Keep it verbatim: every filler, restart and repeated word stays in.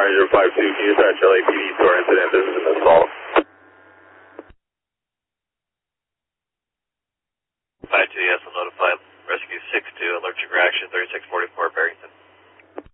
Ranger five two, can you dispatch L A P D to our incident? This is an assault. five two, yes, I'll notify Rescue six two, allergic reaction thirty-six forty-five.